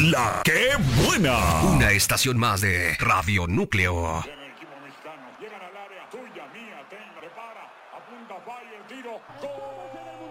La que buena. Una estación más de Radio Núcleo. Viene el equipo mexicano. Llegan al área. Tuya, mía, ten, prepara. Apunta, falla el tiro. ¡Gol!